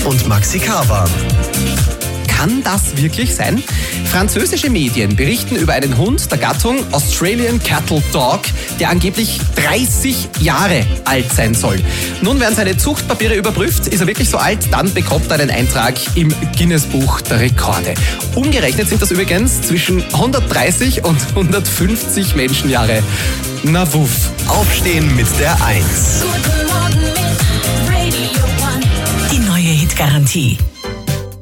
und Maxi Kaber. Kann das wirklich sein? Französische Medien berichten über einen Hund der Gattung Australian Cattle Dog, der angeblich 30 Jahre alt sein soll. Nun werden seine Zuchtpapiere überprüft. Ist er wirklich so alt? Dann bekommt er einen Eintrag im Guinness-Buch der Rekorde. Umgerechnet sind das übrigens zwischen 130 und 150 Menschenjahre. Na wuff. Aufstehen mit der 1. Guten Morgen mit Radio One. Die neue Hitgarantie.